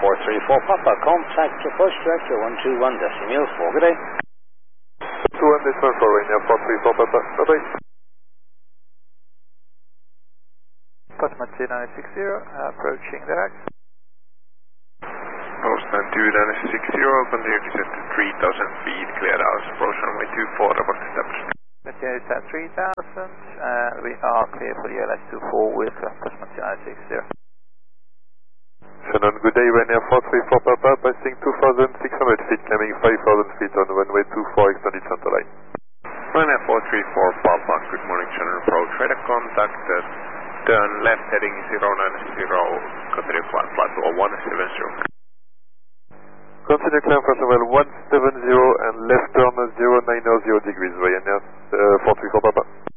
434 Papa, contact approach director 121 decimal 4, good day. 21 decimal 4, Ryanair 434 Papa, bye-bye. Postman 2960, approaching direct. Postman 2960, continue descent to 3000 feet, cleared house, approach runway 24, report established. Continue descent 3000, and we are clear for the LS 24 with Postman 2960. Shannon, good day, Ryanair 434 Papa, passing 2,600 feet, climbing 5,000 feet on runway 24, extended center line. Ryanair 434 Papa, good morning, Shannon approach, radar contact, turn left heading 090, continue climb flight to 170. Continue climb flight level 170 and left turn 090 degrees, Ryanair 434 Papa.